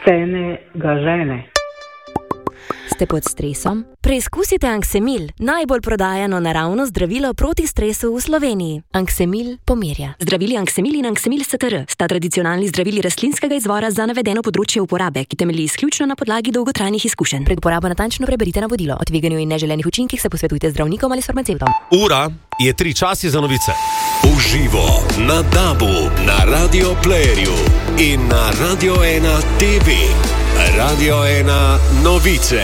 cene ga žene. Ste pod stresom? Preizkusite Anksemil, najbolj prodajano naravno zdravilo proti stresu v Sloveniji. Anksemil pomirja. Zdravili Anksemil in Anksemil STR sta tradicionalni zdravili rastlinskega izvora za navedeno področje uporabe, ki temelji izključno na podlagi dolgotrajnih izkušenj. Pred uporabo natančno preberite navodilo. O tveganju in neželenih učinkih se posvetujte z zdravnikom ali s farmacevtom. Ura je 3, časi za novice. Uživo na DAB-u, na Radio Playerju in na Radio 1 TV. Radio 1 novice.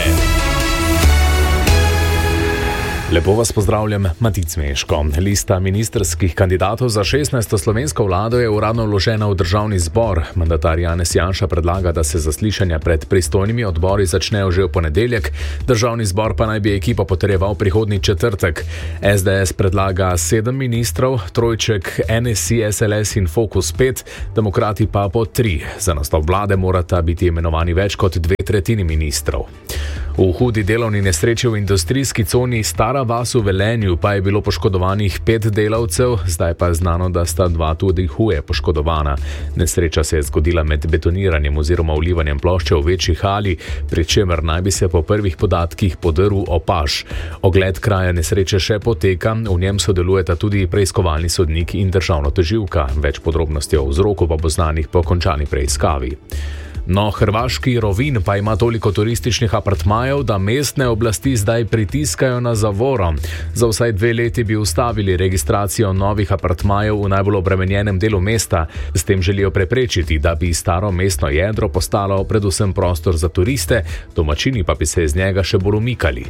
Lepo vas pozdravljam, Matic Meško. Lista ministrskih kandidatov za 16. slovensko vlado je uradno vložena v državni zbor. Mandatar Janez Janša predlaga, da se zaslišanja pred pristojnimi odbori začnejo že v ponedeljek, državni zbor pa naj bi ekipo potrjeval prihodnji četrtek. SDS predlaga 7 ministrov, trojček NSI, SLS in Fokus 5, demokrati pa po 3. Za nastop vlade morata biti imenovani več kot 2/3 ministrov. V hudi delovni nesreči v industrijski coni Stara vas v Velenju pa je bilo poškodovanih 5 delavcev, zdaj pa je znano, da sta 2 tudi huje poškodovana. Nesreča se je zgodila med betoniranjem oziroma vlivanjem plošče v večji hali, pri čemer naj bi se po prvih podatkih podrl opaž. Ogled kraja nesreče še poteka, v njem sodelujeta tudi preiskovalni sodnik in državna tožilka. Več podrobnosti o vzroku pa bo znanih po končani preiskavi. No, hrvaški Rovinj pa ima toliko turističnih apartmajev, da mestne oblasti zdaj pritiskajo na zavoro. Za vsaj 2 leti bi ustavili registracijo novih apartmajev v najbolj obremenjenem delu mesta. S tem želijo preprečiti, da bi staro mestno jedro postalo predvsem prostor za turiste, domačini pa bi se iz njega še bolj umikali.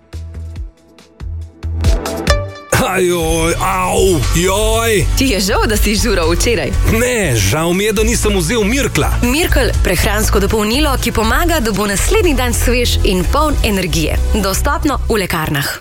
Ajoj, joj. Ti je žal, da si žural včeraj? Ne, žal mi je, da nisem vzel Mirkla. Mirkl, prehransko dopolnilo, ki pomaga, da bo naslednji dan svež in poln energije. Dostopno v lekarnah.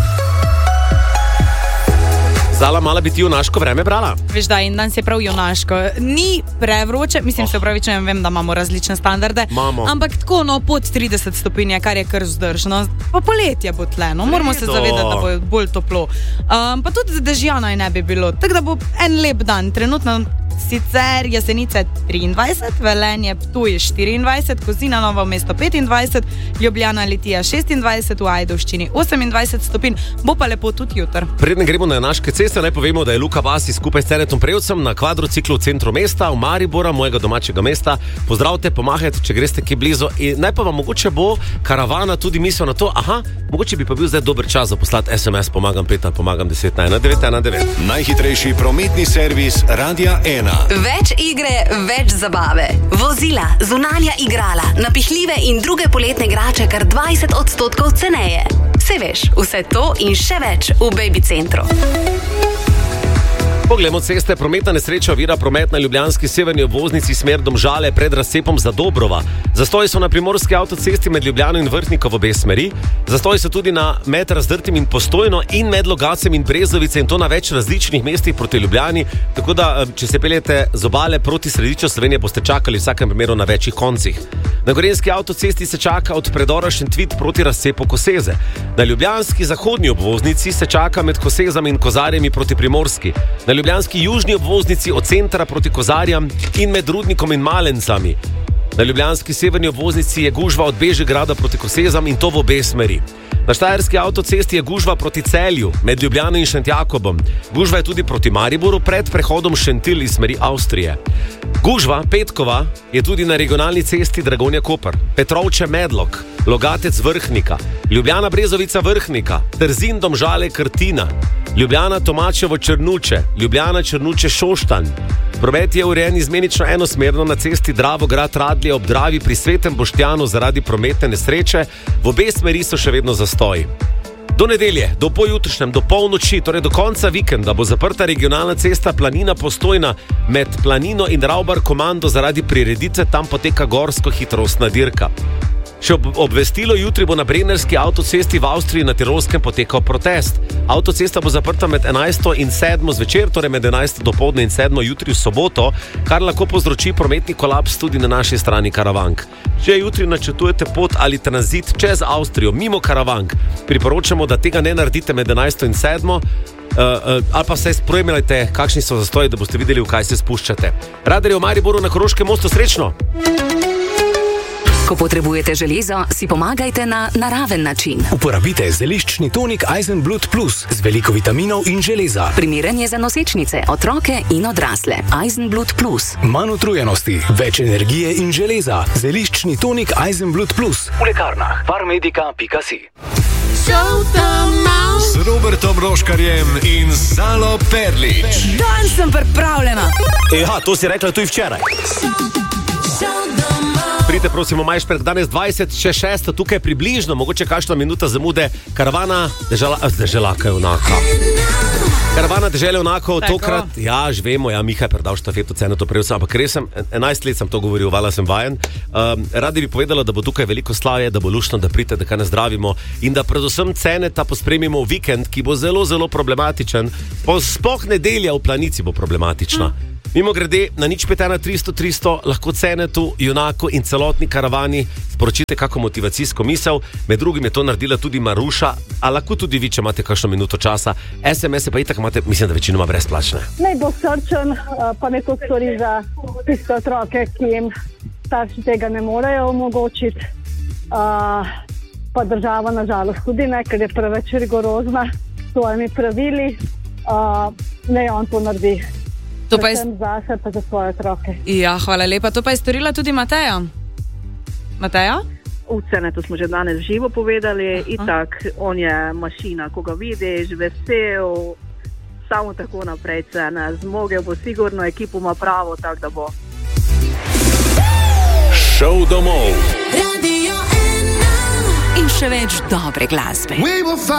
Zala, mala bi ti junaško vreme brala? Veš da, in danes je prav junaško. Ni prevroče, mislim, se upravičujem, vem, da imamo različne standarde. Ampak tako, pod 30 stopinj, kar je kar vzdržno. Pa poletje bo tle, moramo se zavedati, da bo bolj toplo. Pa tudi dežja naj ne bi bilo, tako da bo en lep dan. Trenutno sicer Jesenice 23, Velenje, Ptuj 24, Kozina, Novo mesto 25, Ljubljana, Litija 26, v Ajdovščini 28 stopinj, bo pa lepo tudi jutr. Preden gremo na Janaške ceste, naj povemo, da je Luka Vasi skupaj s Cenetom Prevcem na kvadrociklu v centru mesta, v Maribora, mojega domačega mesta. Pozdravite, pomahajte, če greste kje blizu. In naj pa vam mogoče bo karavana tudi misel na to, mogoče bi pa bil zdaj dober čas za poslati SMS, pomagam 5 ali pomagam 10 na 1919. Najhitrejši prometni servis Radia 1. Več igre, več zabave. Vozila, zunanja igrala, napihljive in druge poletne igrače kar 20% ceneje. Se veš, vse to in še več v Baby Centru. Poglejmo ceste. Prometna nesreča ovira promet na ljubljanski severni obvoznici smer Domžale pred razcepom Zadobrova. Zastoji so na primorski avtocesti med Ljubljano in Vrhnika v obe smeri. Zastoji so tudi med Razdrtim in Postojno in med Logacem in Brezovice, in to na več različnih mestih proti Ljubljani. Tako da, če se peljete z obale proti središču Slovenije, boste čakali v vsakem primeru na večjih koncih. Na gorenjski avtocesti se čaka od predora Šentvid proti razcepu Koseze. Na ljubljanski zahodni obvoznici se čaka med Kosezami in Kozarjami proti Primorski. Na ljubljanski južni obvoznici od centra proti Kozarjam in med Rudnikom in Malencami. Na ljubljanski severni obvoznici je gužva od Bežigrada proti Kosezam, in to v obe smeri. Na štajerski avtocesti je gužva proti Celju med Ljubljano in Šentjakobom. Gužva je tudi proti Mariboru pred prehodom Šentil iz smeri Avstrije. Gužva, petkova, je tudi na regionalni cesti Dragonja-Koper, Petrovče-Medlok, Logatec Vrhnika, Ljubljana-Brezovica Vrhnika, Trzin Domžale-Krtina, Ljubljana-Tomačevo-Črnuče, Ljubljana-Črnuče-Šoštanj. Promet je urejen izmenično enosmerno na cesti Dravograd-Radlje ob Dravi pri Svetem Boštjanu zaradi prometne nesreče. V obe smeri so še vedno zastoji. Do nedelje, do pojutrišnjem, do polnoči, torej do konca vikenda, bo zaprta regionalna cesta Planina-Postojna med Planino in Ravbar-Komando zaradi prireditve, tam poteka gorsko hitrostna dirka. Še obvestilo, jutri bo na Brennerski avtocesti v Avstriji na Tirolskem potekal protest. Avtocesta bo zaprta med 11. in 7. zvečer, torej med 11. dopoldne in 7. jutri v soboto, kar lahko povzroči prometni kolaps tudi na naši strani Karavank. Če jutri načrtujete pot ali tranzit čez Avstrijo mimo Karavank, priporočamo, da tega ne naredite med 11. in 7. Ali pa se spremljajte, kakšni so zastoji, da boste videli, v kaj se spuščate. Radarji v Mariboru na Koroškem mostu, srečno! Ko potrebujete železo, si pomagajte na naraven način. Uporabite zeliščni tonik Eisenblut Plus z veliko vitaminov in železa. Primeren je za nosečnice, otroke in odrasle. Eisenblut Plus. Manj utrujenosti, več energije in železa. Zeliščni tonik Eisenblut Plus. V lekarnah Farmedica.si. Z Robertom Roškarjem in Zalo Perlič. Dan sem pripravljena. Ja, to si rekla tudi včeraj. Pridite, prosimo, Majšperk, danes 20:06, tukaj približno, mogoče kakšna minuta zamude, karavana deželaka junaka. Karavana dežele junakov, tokrat, ja, že vemo, ja, Miha je predal štafeto ceno, to prejel sem, ampak res sem, 11 let sem to govoril, vala sem vajen. Radi bi povedala, da bo tukaj veliko slavje, da bo luštno, da pridete, da kaj ne zdravimo in da predvsem cene ta pospremimo v vikend, ki bo zelo, zelo problematičen. Sploh nedelja v Planici bo problematična. Mimo grede, na 051 300 lahko cene tu junaku in celotni karavani sporočite kako motivacijsko misel. Med drugim je to naredila tudi Maruša, a lahko tudi vi, če imate kakšno minuto časa. SMS-e pa itak imate, mislim, da večinoma brezplačne. Naj bo srčen, pa neko stvari za tiste otroke, ki jim starši tega ne morejo omogočiti. Pa država nažalost tudi ne, ker je preveč rigorozna s svojimi pravili. Ne, on to naredi. To pa je zase, pa za svoje otroke. Ja, hvala lepa. To pa je storila tudi Mateja. Mateja? V Cenetu smo že danes živo povedali. Itak, on je mašina, ko ga vidiš, vesel, samo tako naprej cene. Zmogel bo sigurno, ekipo ima pravo, tako da bo. Šov domov. In še več dobre glasbe.